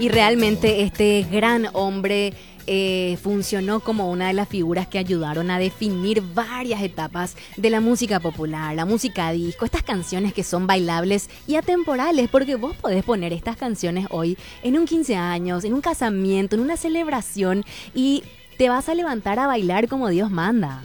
Y realmente este gran hombre funcionó como una de las figuras que ayudaron a definir varias etapas de la música popular, la música disco, estas canciones que son bailables y atemporales, porque vos podés poner estas canciones hoy en un 15 años, en un casamiento, en una celebración y te vas a levantar a bailar como Dios manda.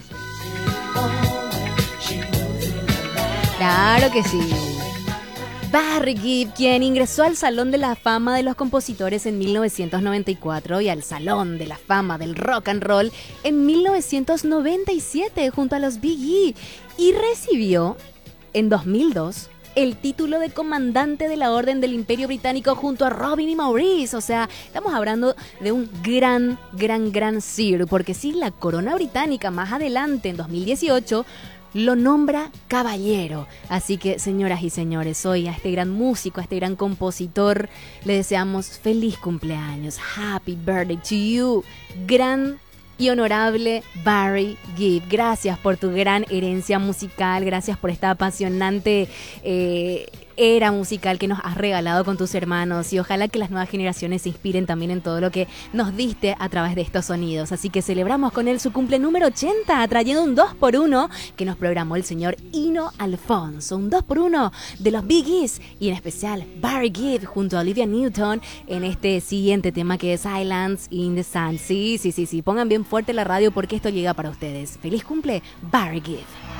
Claro que sí. Barry Gibb, quien ingresó al Salón de la Fama de los Compositores en 1994 y al Salón de la Fama del Rock and Roll en 1997 junto a los Bee Gees, y recibió en 2002 el título de comandante de la Orden del Imperio Británico junto a Robin y Maurice. O sea, estamos hablando de un gran Sir, porque sí, la corona británica más adelante, en 2018, lo nombra caballero. Así que, señoras y señores, hoy a este gran músico, a este gran compositor, le deseamos feliz cumpleaños. Happy birthday to you, gran y honorable Barry Gibb. Gracias por tu gran herencia musical, gracias por esta apasionante era musical que nos has regalado con tus hermanos, y ojalá que las nuevas generaciones se inspiren también en todo lo que nos diste a través de estos sonidos. Así que celebramos con él su cumple número 80, trayendo un 2x1 que nos programó el señor Hino Alfonso, un 2x1 de los Bee Gees y en especial Barry Gibb junto a Olivia Newton en este siguiente tema que es Islands in the Sun. Sí, pongan bien fuerte la radio porque esto llega para ustedes. Feliz cumple, Barry Gibb.